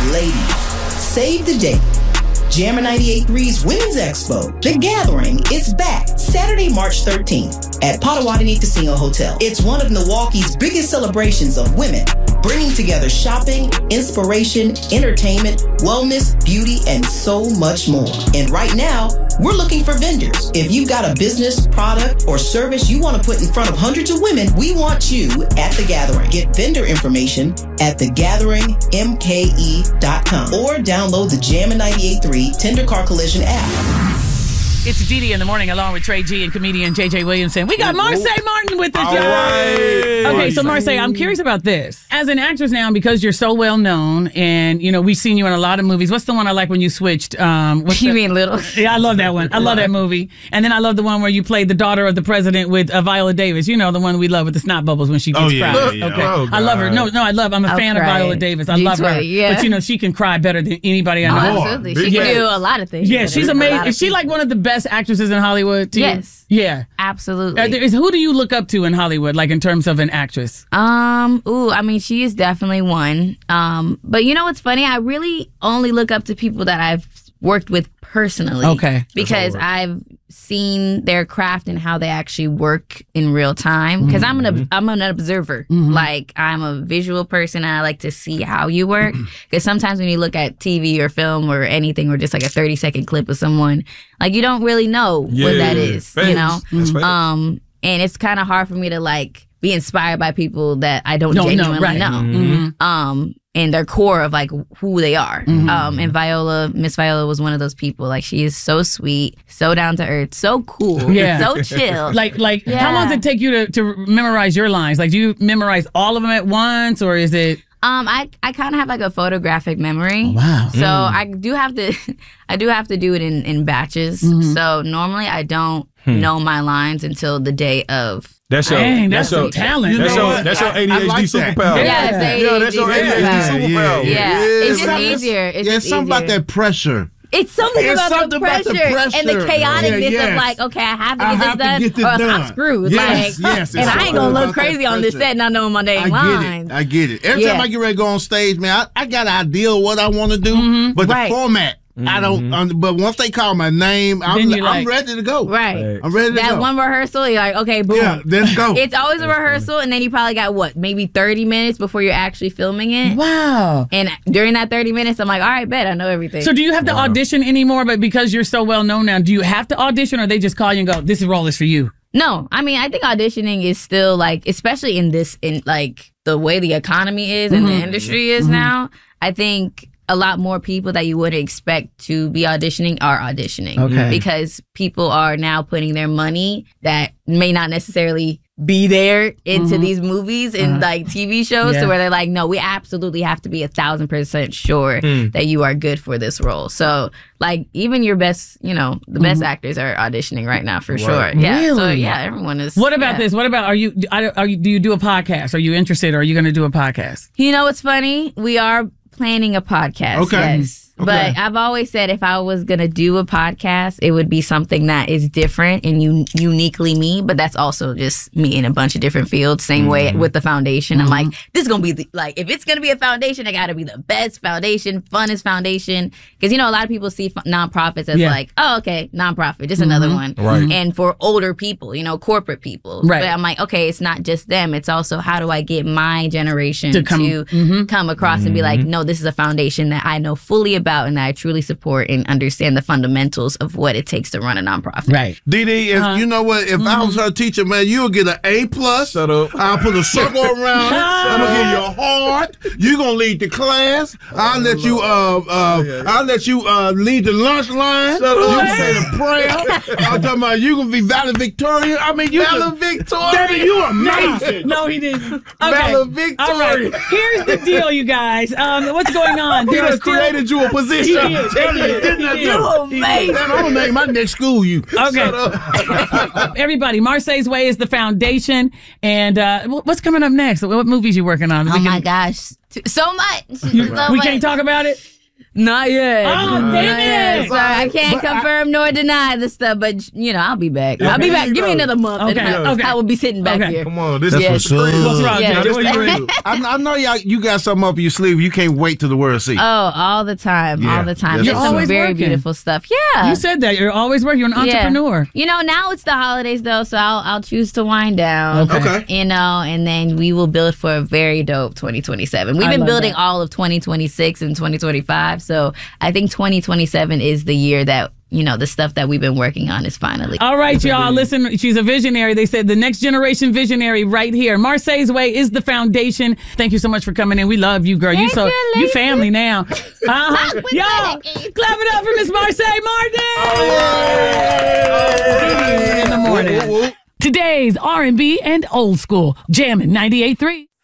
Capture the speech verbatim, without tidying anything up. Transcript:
Ladies, save the date. Jammer ninety-eight point three's Women's Expo, The Gathering, is back Saturday, March thirteenth at Potawatomi Casino Hotel. It's one of Milwaukee's biggest celebrations of women, bringing together shopping, inspiration, entertainment, wellness, beauty, and so much more. And right now, we're looking for vendors. If you've got a business, product, or service you want to put in front of hundreds of women, we want you at The Gathering. Get vendor information at the gathering m k e dot com or download the Jammer ninety-eight point three Tender Car Collision app. It's Didi in the morning along with Trey G and comedian J J Williamson. We got Marsai Martin with us. All right. Okay, so Marsai, I'm curious about this. As an actress now, because you're so well known and, you know, we've seen you in a lot of movies. What's the one I like when you switched? Um, what's You the, mean Little? Yeah, I love that one. I love that movie. And then I love the one where you played the daughter of the president with uh, Viola Davis. You know, the one we love with the snot bubbles when she gets Oh, yeah, cried. yeah, yeah. Okay. Oh, I love her. God. No, no, I love I'm a I'll fan cry. of Viola Davis. I Me love too, her. yeah. But, you know, she can cry better than anybody I Oh, know. absolutely. Big She can fan. do a lot of things. Yeah, better she's than a lot amazing. of Is she like people. one of the best actresses in Hollywood to you? Yes. Yeah. Absolutely. Are there, is, who do you look up to in Hollywood, like in terms of an actress? Um, ooh, I mean, she is definitely one. Um, but you know what's funny? I really only look up to people that I've worked with personally. Okay. Because I've seen their craft and how they actually work in real time. Because I'm an I'm an observer. Like, I'm a visual person and I like to see how you work. Because sometimes when you look at T V or film or anything or just like a thirty second clip of someone, like, you don't really know what that is, you know? That's facts. Um, and it's kind of hard for me to like be inspired by people that I don't, Don't know, genuinely right. know. Mhm. Um, and their core of like who they are. Mhm. Um, and Viola, Miss Viola was one of those people. Like, she is so sweet, so down to earth, so cool, Yeah. so chill. Like, like, Yeah. how long does it take you to, to memorize your lines? Like, do you memorize all of them at once, or is it? Um, I, I kind of have like a photographic memory. Wow. So I do have to, I do have to do it in, in batches. Mhm. So normally I don't know my lines until the day of. That's your, Dang, that's your, some talent. That's You know your, what? that's your I- A D H D I like that. superpower. Yeah, it's the Yeah, that's your A D H D superpower. superpower. Yeah, Yeah, it's just something- easier. It's yeah, just something about easier. that pressure. It's something, It's about, something the about the pressure and the pressure. chaoticness Yeah, yes. of like, okay, I have to I get have to this done, get this or else done. I'm screwed. Yes, like, yes, it's and I ain't something gonna look about that crazy on this pressure. set not knowing my I dang get lines. it. I get it. Every Yeah. time I get ready to go on stage, man, I, I got an idea of what I want to do, but the Right. format, I don't. Um, but once they call my name, I'm, Then you're I'm like- ready to go. Right. I'm ready to That go. one rehearsal, you're like, okay, boom. Yeah, let's go. It's always a rehearsal, and then you probably got what, maybe thirty minutes before you're actually filming it. Wow. And during that thirty minutes, I'm like, all right, bet I know everything. So do you have to audition anymore? But because you're so well known now, do you have to audition, or they just call you and go, "This role is for you"? No, I mean, I think auditioning is still like, especially in this, in like the way the economy is and the industry is now, I think a lot more people that you would expect to be auditioning are auditioning. Okay. Because people are now putting their money that may not necessarily be there into Mhm. these movies and Uh-huh. like T V shows Yeah. to where they're like, no, we absolutely have to be a thousand percent sure Mm. that you are good for this role. So like even your best, you know, the best actors are auditioning right now for sure. Yeah. So Really? yeah, everyone is. What about yeah. this? What about are you? I- Are you? Do you do a podcast? Are you interested? Or are you going to do a podcast? You know what's funny? We are planning a podcast. Okay. Yes. Okay. But I've always said if I was going to do a podcast, it would be something that is different and un- uniquely me. But that's also just me in a bunch of different fields. Same way with the foundation. I'm like, this is going to be the, like, if it's going to be a foundation, I got to be the best foundation, funnest foundation. Because, you know, a lot of people see f- nonprofits as Yeah. like, oh, okay, nonprofit, just another one. Right. And for older people, you know, corporate people. Right. But I'm like, okay, it's not just them. It's also how do I get my generation To to come- come, Mhm. come across and be like, no, this is a foundation that I know fully about and that I truly support and understand the fundamentals of what it takes to run a nonprofit. Right. Didi, if, Uh-huh. you know what? If I was her teacher, man, you'll get an A plus. Shut up. I'll put a circle around it. I'm gonna give you a heart. You're gonna lead the class. I'll let you. Uh, uh, I'll let you uh, lead the lunch line. You can say the prayer. I'm talking about you gonna be valedictorian. I mean, you Valedictorian? Daddy, you amazing. No, he didn't. Okay. Valedictorian. All right. Here's the deal, you guys. Um, what's going on? He There are done still- created you a He position. did. He did. Didn't I He do? did. He did. Man, I'm gonna name my next school you. Okay. Everybody, Marseille's Way is the foundation. And uh, wh- what's coming up next? What movies you working on? Oh We my can- gosh. So much. You- So we much. can't talk about it? Not yet. Oh, Not damn yet. it. Sorry, I can't But I- confirm nor deny this stuff, but you know, I'll be back. I'll be back. Give me another month. Okay, and I, okay. I will be sitting back Okay. here. Come on, this That's is Yes. the crib. What's wrong, Yeah, Jay? just What you like- ready? I, I know y'all. You got something up your sleeve. You can't wait till the world see. Oh, all the time, Yeah. all the time. Yes, There's sir. some Always very working. beautiful stuff. Yeah. You said that. You're always working. You're an Yeah. entrepreneur. You know, now it's the holidays though, so I'll I'll choose to wind down. Okay. Okay. You know, and then we will build for a very dope twenty twenty-seven. We've I been love building that. all of twenty twenty-six and twenty twenty-five, so I think twenty twenty-seven is the year that, you know, the stuff that we've been working on is finally. All right, y'all. Listen, she's a visionary. They said the next generation visionary right here. Marseille's Way is the foundation. Thank you so much for coming in. We love you, girl. you Thank so you, you ladies. family now. Uh-huh. Y'all, clap it up for Miss Marseille Martin. In the morning. Today's R and B and old school. Jamming ninety-eight point three.